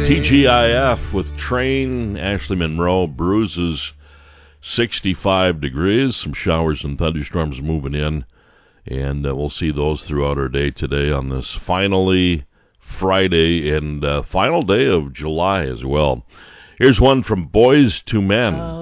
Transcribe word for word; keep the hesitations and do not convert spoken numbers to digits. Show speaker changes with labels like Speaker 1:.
Speaker 1: T G I F with Train, Ashley Monroe, bruises sixty-five degrees. Some showers and thunderstorms moving in, and uh, we'll see those throughout our day today on this finally Friday and uh, final day of July as well. Here's one from Boys to Men.